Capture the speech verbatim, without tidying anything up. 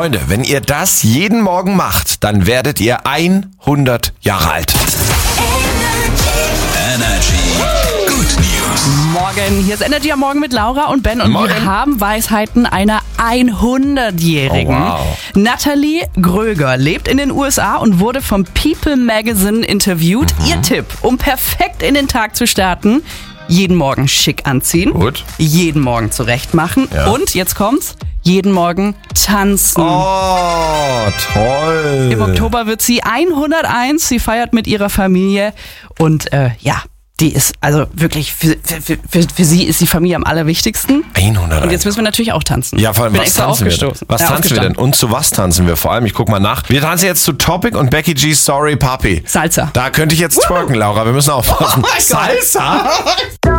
Freunde, wenn ihr das jeden Morgen macht, dann werdet ihr hundert Jahre alt. Energy. Good News. Morgen, hier ist Energy am Morgen mit Laura und Ben und Morgen. wir haben Weisheiten einer hundertjährigen. Oh, wow. Nathalie Gröger lebt in den U S A und wurde vom People Magazine interviewt. Mhm. Ihr Tipp, um perfekt in den Tag zu starten: jeden Morgen schick anziehen, Gut. jeden Morgen zurecht machen Ja. und, jetzt kommt's, jeden Morgen tanzen. Oh, toll. Im Oktober wird sie hunderteins, sie feiert mit ihrer Familie und äh, ja, die ist also wirklich, für, für, für, für sie ist die Familie am allerwichtigsten. hunderteins. Und jetzt müssen wir natürlich auch tanzen. Ja, vor allem, Bin was extra tanzen wir denn? aufgestoßen. Was Ja, tanzen wir denn? aufgestanden. Und zu was tanzen wir? Vor allem, ich guck mal nach. Wir tanzen jetzt zu Topic und Becky G's Sorry Papi. Salsa. Da könnte ich jetzt twerken, Laura. Wir müssen aufpassen. Oh mein Gott. Salsa?